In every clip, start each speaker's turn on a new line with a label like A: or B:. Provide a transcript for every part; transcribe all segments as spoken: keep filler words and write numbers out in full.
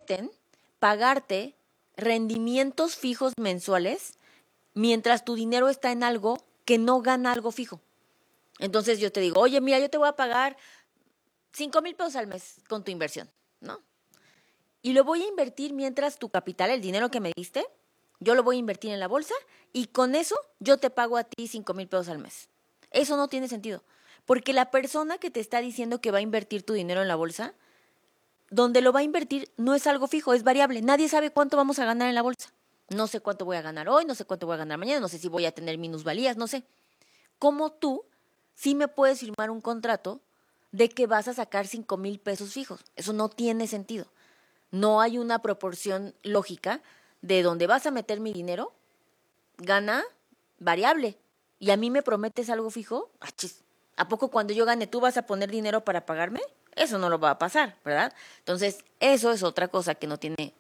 A: prometen pagarte rendimientos fijos mensuales mientras tu dinero está en algo que no gana algo fijo. Entonces yo te digo, oye, mira, yo te voy a pagar cinco mil pesos al mes con tu inversión, ¿no? Y lo voy a invertir mientras tu capital, el dinero que me diste, yo lo voy a invertir en la bolsa y con eso yo te pago a ti cinco mil pesos al mes. Eso no tiene sentido, porque la persona que te está diciendo que va a invertir tu dinero en la bolsa, donde lo va a invertir no es algo fijo, es variable. Nadie sabe cuánto vamos a ganar en la bolsa. No sé cuánto voy a ganar hoy, no sé cuánto voy a ganar mañana, no sé si voy a tener minusvalías, no sé. ¿Cómo tú sí me puedes firmar un contrato de que vas a sacar cinco mil pesos fijos? Eso no tiene sentido. No hay una proporción lógica de donde vas a meter mi dinero, gana variable. Y a mí me prometes algo fijo, ¡achis! ¿A poco cuando yo gane tú vas a poner dinero para pagarme? Eso no lo va a pasar, ¿verdad? Entonces, eso es otra cosa que no tiene,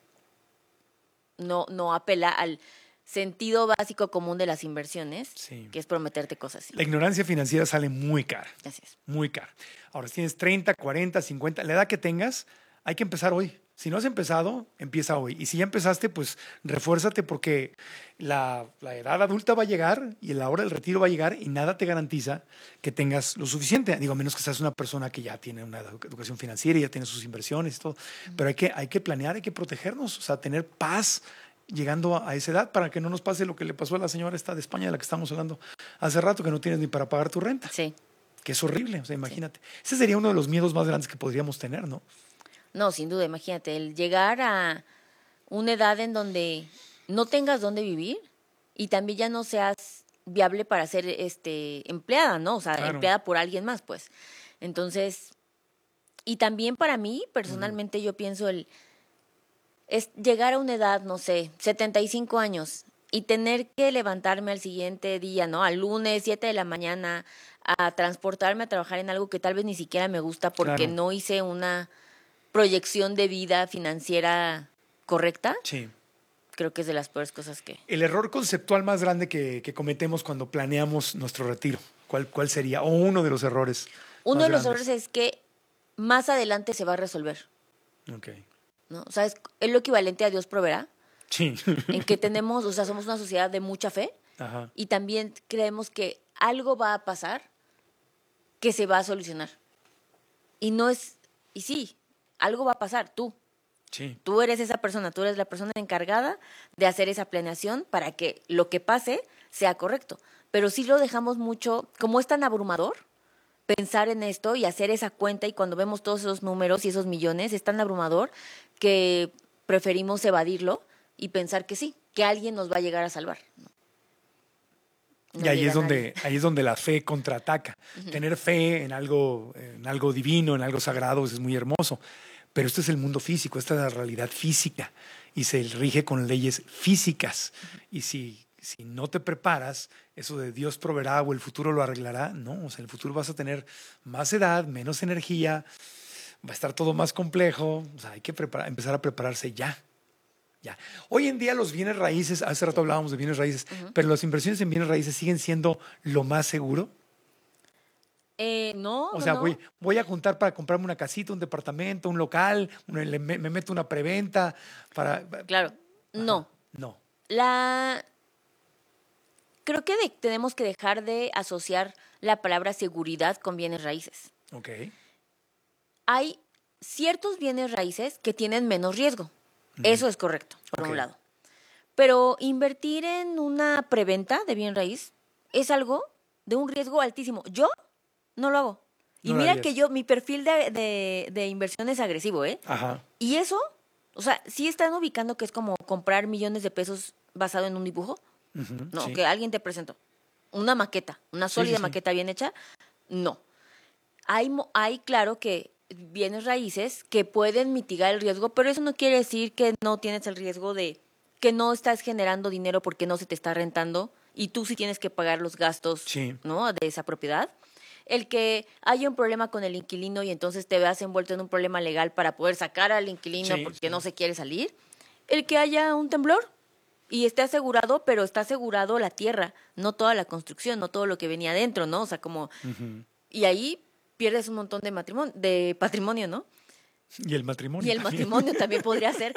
A: no, no apela al sentido básico común de las inversiones, sí, que es prometerte cosas así.
B: La ignorancia financiera sale muy cara.
A: Así es.
B: Muy cara. Ahora, si tienes treinta, cuarenta, cincuenta, la edad que tengas, hay que empezar hoy. Si no has empezado, empieza hoy. Y si ya empezaste, pues refuérzate porque la, la edad adulta va a llegar y la hora del retiro va a llegar y nada te garantiza que tengas lo suficiente. Digo, a menos que seas una persona que ya tiene una educación financiera y ya tiene sus inversiones y todo. Uh-huh. Pero hay que, hay que planear, hay que protegernos, o sea, tener paz llegando a, a esa edad para que no nos pase lo que le pasó a la señora esta de España de la que estamos hablando hace rato, que no tienes ni para pagar tu renta.
A: Sí.
B: Que es horrible, o sea, imagínate. Sí. Ese sería uno de los miedos más grandes que podríamos tener, ¿no?
A: No, sin duda, imagínate, el llegar a una edad en donde no tengas dónde vivir y también ya no seas viable para ser este, empleada, ¿no? O sea, claro, empleada por alguien más, pues. Entonces, y también para mí, personalmente, mm. yo pienso el es llegar a una edad, no sé, setenta y cinco años y tener que levantarme al siguiente día, ¿no? Al lunes, siete de la mañana, a transportarme a trabajar en algo que tal vez ni siquiera me gusta porque claro, no hice una proyección de vida financiera correcta.
B: Sí.
A: Creo que es de las peores cosas que...
B: El error conceptual más grande que, que cometemos cuando planeamos nuestro retiro, ¿cuál, cuál sería? O uno de los errores.
A: Uno de los grandes. errores es que más adelante se va a resolver.
B: Ok.
A: ¿No? O sea, es, es lo equivalente a Dios proveerá.
B: Sí.
A: En que tenemos, o sea, somos una sociedad de mucha fe.
B: Ajá.
A: Y también creemos que algo va a pasar que se va a solucionar. Y no es... Y sí, algo va a pasar, tú.
B: Sí.
A: Tú eres esa persona, tú eres la persona encargada de hacer esa planeación para que lo que pase sea correcto. Pero sí lo dejamos mucho, como es tan abrumador, pensar en esto y hacer esa cuenta y cuando vemos todos esos números y esos millones, es tan abrumador que preferimos evadirlo y pensar que sí, que alguien nos va a llegar a salvar. No.
B: No y ahí es donde ahí es donde la fe contraataca. Uh-huh. Tener fe en algo, en algo divino, en algo sagrado es muy hermoso. Pero esto es el mundo físico, esta es la realidad física y se rige con leyes físicas. Uh-huh. Y si, si no te preparas, eso de Dios proveerá o el futuro lo arreglará, no. O sea, en el futuro vas a tener más edad, menos energía, va a estar todo más complejo. O sea, hay que preparar, empezar a prepararse ya. Ya. Hoy en día los bienes raíces, hace rato hablábamos de bienes raíces, uh-huh, pero las inversiones en bienes raíces siguen siendo lo más seguro.
A: Eh, no,
B: O sea,
A: no.
B: voy, voy a juntar para comprarme una casita, un departamento, un local, un, le, me, me meto una preventa para...
A: Claro,
B: Ajá,
A: no.
B: No.
A: La... Creo que de, tenemos que dejar de asociar la palabra seguridad con bienes raíces.
B: Ok.
A: Hay ciertos bienes raíces que tienen menos riesgo. Eso es correcto, por okay, un lado. Pero invertir en una preventa de bien raíz es algo de un riesgo altísimo. Yo no lo hago. Y no mira que yo, mi perfil de, de, de inversión es agresivo, ¿eh?
B: Ajá.
A: Y eso, o sea, sí están ubicando que es como comprar millones de pesos basado en un dibujo.
B: Uh-huh,
A: no,
B: sí.
A: Que alguien te presentó. Una maqueta, una sólida sí, sí, maqueta sí. bien hecha. No. Hay, hay, claro que bienes raíces que pueden mitigar el riesgo, pero eso no quiere decir que no tienes el riesgo de que no estás generando dinero porque no se te está rentando y tú sí tienes que pagar los gastos
B: sí.
A: ¿no? de esa propiedad. El que haya un problema con el inquilino y entonces te veas envuelto en un problema legal para poder sacar al inquilino sí, porque sí. no se quiere salir. El que haya un temblor y esté asegurado, pero está asegurado la tierra, no toda la construcción, no todo lo que venía adentro, ¿no? O sea, como... Uh-huh. Y ahí pierdes un montón de matrimonio, de patrimonio, ¿no?
B: Y el matrimonio
A: Y el
B: también.
A: matrimonio también podría ser.